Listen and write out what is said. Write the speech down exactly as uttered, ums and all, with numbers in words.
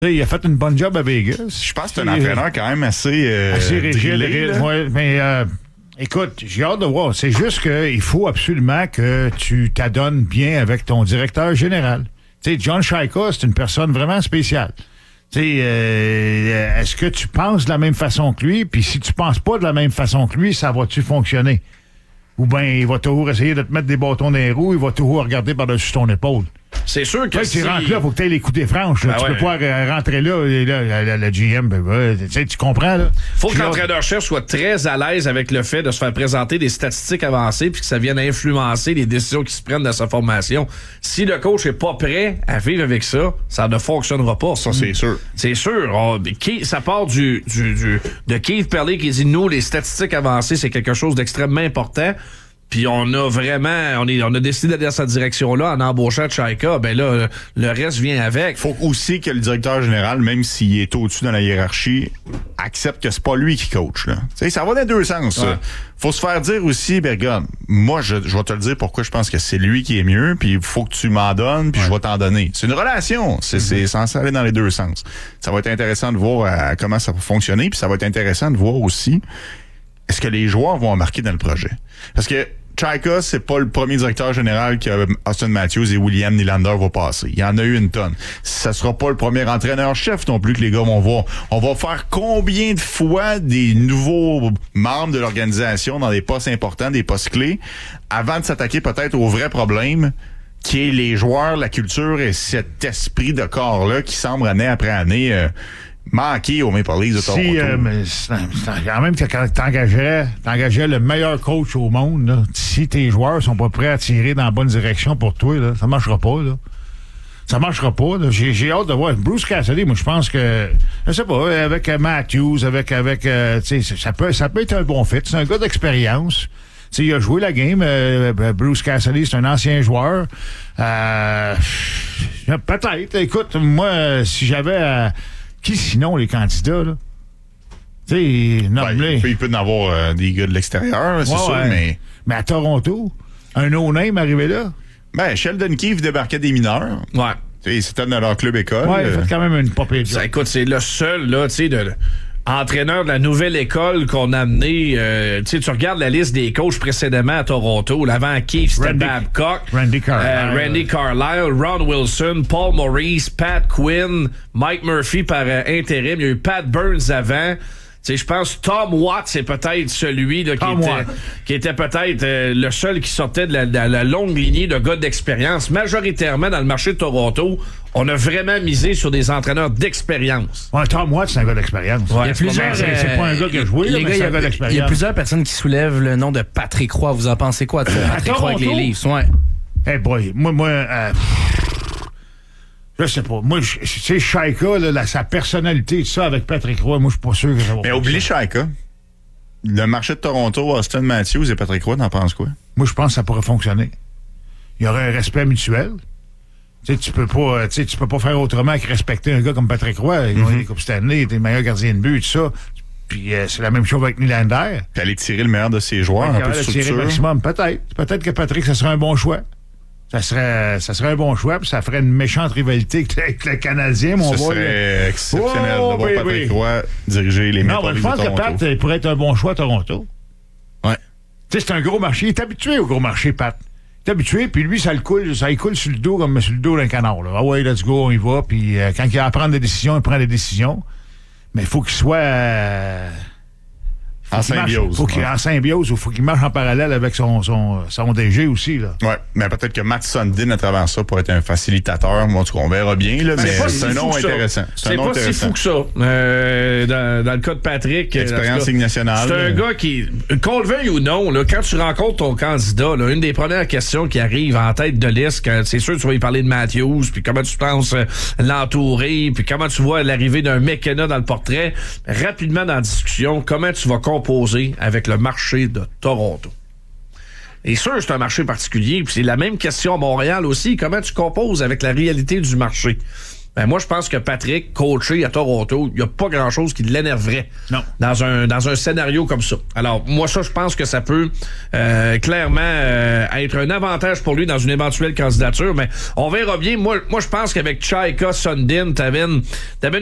Il a fait une bonne job à Vegas. Je pense que c'est un entraîneur quand même assez... Euh, assez rigide. drillé, ouais, mais euh, écoute, j'ai hâte de voir. C'est juste qu'il faut absolument que tu t'adonnes bien avec ton directeur général. Tu sais, John Shaika, c'est une personne vraiment spéciale. Tu sais, euh, est-ce que tu penses de la même façon que lui? Puis si tu penses pas de la même façon que lui, ça va-tu fonctionner? Ou bien il va toujours essayer de te mettre des bâtons dans les roues, il va toujours regarder par-dessus ton épaule. C'est sûr que ouais, si... tu rentres là, il faut que tu aies les coups des franches. Là. Ben tu ouais. peux pas euh, rentrer là, et là la, la, la G M, ben, ben, tu, tu comprends, là? Faut que l'entraîneur-chef soit très à l'aise avec le fait de se faire présenter des statistiques avancées puis que ça vienne influencer les décisions qui se prennent dans sa formation. Si le coach est pas prêt à vivre avec ça, ça ne fonctionnera pas. Ça, c'est sûr. C'est sûr. On, qui, ça part du, du, du de Keith Perley qui dit, nous, les statistiques avancées, c'est quelque chose d'extrêmement important. Puis on a vraiment, on, est, on a décidé d'aller dans cette direction-là en embauchant Shaika. Ben là, le reste vient avec. Faut aussi que le directeur général, même s'il est au-dessus dans la hiérarchie, accepte que c'est pas lui qui coach. Là. Tu sais, ça va dans les deux sens. Ouais. Ça. Faut se faire dire aussi, ben regarde, moi, je, je vais te le dire pourquoi je pense que c'est lui qui est mieux, puis il faut que tu m'en donnes, puis ouais. je vais t'en donner. C'est une relation. C'est, mm-hmm. c'est censé aller dans les deux sens. Ça va être intéressant de voir euh, comment ça va fonctionner, puis ça va être intéressant de voir aussi est-ce que les joueurs vont embarquer dans le projet. Parce que Shaika, c'est pas le premier directeur général que Austin Matthews et William Nylander vont passer. Il y en a eu une tonne. Ça sera pas le premier entraîneur-chef non plus que les gars vont voir. On va faire combien de fois des nouveaux membres de l'organisation dans des postes importants, des postes clés, avant de s'attaquer peut-être au vrai problème qui est les joueurs, la culture et cet esprit de corps-là qui semble année après année... Euh, manqué au Maple Leafs de Toronto. Si, euh, mais c'est, c'est quand même que quand t'engageais, t'engageais le meilleur coach au monde, là, si tes joueurs sont pas prêts à tirer dans la bonne direction pour toi, là, ça marchera pas, là. Ça marchera pas, là. J'ai, j'ai hâte de voir. Bruce Cassidy, moi, je pense que, je sais pas, avec Matthews, avec, avec, euh, tu sais, ça peut, ça peut être un bon fit. C'est un gars d'expérience. T'sais, il a joué la game. Euh, Bruce Cassidy, c'est un ancien joueur. Euh, peut-être. Écoute, moi, si j'avais... Euh, qui sinon les candidats, là? Tu sais, non, ben, il, peut, il peut y en avoir euh, des gars de l'extérieur, c'est ouais, sûr, ouais. mais... Mais à Toronto, un no-name arrivé là? Ben, Sheldon Keefe débarquait des mineurs. Ouais. Tu sais, c'était dans leur club école. Ouais, il a fait quand même une popée de job. Écoute, c'est le seul, là, tu sais, de... entraîneur de la nouvelle école qu'on a amené. Euh, tu sais, tu regardes la liste des coachs précédemment à Toronto. L'avant Keith, c'était Randy, Babcock. Randy Carlisle. Euh, Randy Carlisle, Ron Wilson, Paul Maurice, Pat Quinn, Mike Murphy par euh, intérim. Il y a eu Pat Burns avant. Tu sais, je pense Tom Watt, c'est peut-être celui là, qui, était, qui était peut-être euh, le seul qui sortait de la, de la longue lignée de gars d'expérience. Majoritairement, dans le marché de Toronto, on a vraiment misé sur des entraîneurs d'expérience. Ouais, Tom Watt, c'est un gars d'expérience. Ouais, il y a plusieurs, c'est, c'est pas un gars qui a joué, là, mais gars, c'est un gars d'expérience. Il y a plusieurs personnes qui soulèvent le nom de Patrick Roy. Vous en pensez quoi de Patrick Roy avec les Leafs? Ouais. Hey boy, moi, moi... Euh, je sais pas. Moi, tu sais, Shaika, là, la, sa personnalité, tout ça, avec Patrick Roy, moi, je suis pas sûr que ça va. Mais oublie Shaika. Le marché de Toronto, Austin Matthews et Patrick Roy, t'en penses quoi? Moi, je pense que ça pourrait fonctionner. Il y aurait un respect mutuel. Tu sais, tu peux pas, tu sais, tu peux pas faire autrement que respecter un gars comme Patrick Roy. Il a gagné des Coupes Stanley, il était le meilleur gardien de but, tout ça. Puis euh, c'est la même chose avec Nylander. Puis aller tirer le meilleur de ses joueurs, un peu de structure. Tirer le maximum, peut-être. Peut-être que Patrick, ça serait un bon choix. Ça serait, ça serait un bon choix, puis ça ferait une méchante rivalité avec le Canadien, mon Ce boy. serait exceptionnel oh, de voir oui, Patrick oui. Roy diriger les Maple Leafs de Toronto. Non, je pense que Pat pourrait être un bon choix à Toronto. Ouais. Tu sais, c'est un gros marché. Il est habitué au gros marché, Pat. Il est habitué, puis lui, ça le coule, ça il coule sur le dos comme sur le dos d'un canard. Là. Ah ouais, let's go, on y va. Puis euh, quand il a à prendre des décisions, il prend des décisions. Mais il faut qu'il soit... Euh, En symbiose. Faut qu'il, ouais. En symbiose, il faut qu'il marche en parallèle avec son, son, son D G aussi. Là. Oui, mais peut-être que Matt Sundin, à travers ça, pourrait être un facilitateur. Moi, en tout cas, on verra bien, là, mais c'est, c'est un nom intéressant. C'est, c'est un nom pas intéressant. Si fou que ça. Euh, dans, dans le cas de Patrick... Expérience Ligue nationale. C'est un gars qui... Qu'on le veuille ou non, là, quand tu rencontres ton candidat, là, une des premières questions qui arrive en tête de liste, quand, c'est sûr que tu vas lui parler de Matthews, puis comment tu penses euh, l'entourer, puis comment tu vois l'arrivée d'un McKenna dans le portrait. Rapidement dans la discussion, comment tu vas composer avec le marché de Toronto. Et sûr, c'est un marché particulier, puis c'est la même question à Montréal aussi. Comment tu composes avec la réalité du marché? Ben moi, je pense que Patrick, coaché à Toronto, il n'y a pas grand-chose qui l'énerverait non. dans un dans un scénario comme ça. Alors, moi, ça, je pense que ça peut euh, clairement euh, être un avantage pour lui dans une éventuelle candidature, mais on verra bien. Moi, moi je pense qu'avec Chaika, Sundin, t'avais une, t'avais